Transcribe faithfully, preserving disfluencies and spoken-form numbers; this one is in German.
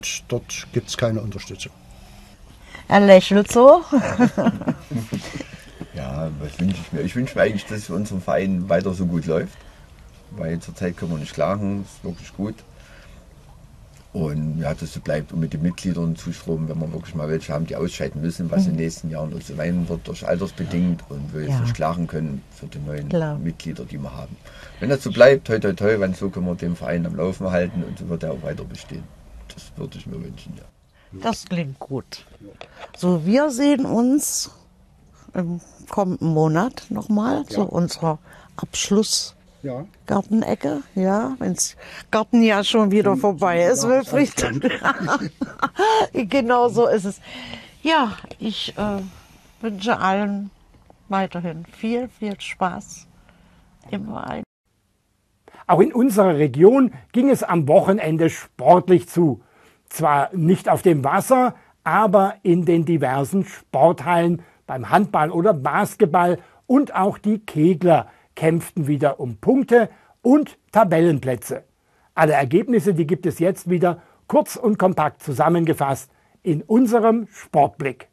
Dort gibt es keine Unterstützung. Er lächelt so. Ja, was wünsche ich mir? Ich wünsche mir eigentlich, dass es für unseren Verein weiter so gut läuft. Weil zurzeit können wir nicht klagen, ist wirklich gut. Und ja, dass es bleibt und mit den Mitgliedern Zustrom, wenn wir wirklich mal welche haben, die ausscheiden müssen, was mhm. in den nächsten Jahren so sein wird, durch altersbedingt und wir jetzt ja. nicht klagen können für die neuen Klar. Mitglieder, die wir haben. Wenn das so bleibt, toi toi toi, wenn so können wir den Verein am Laufen halten und so wird er auch weiter bestehen. Das würde ich mir wünschen, ja. Das klingt gut. So, wir sehen uns im kommenden Monat nochmal ja. zu unserer Abschluss. Ja. Gartenecke, ja, wenn das Gartenjahr schon wieder vorbei ist, Wilfried. Genau so ist es. Ja, ich äh, wünsche allen weiterhin viel, viel Spaß im Verein. Auch in unserer Region ging es am Wochenende sportlich zu. Zwar nicht auf dem Wasser, aber in den diversen Sporthallen beim Handball oder Basketball, und auch die Kegler kämpften wieder um Punkte und Tabellenplätze. Alle Ergebnisse, die gibt es jetzt wieder kurz und kompakt zusammengefasst in unserem Sportblick.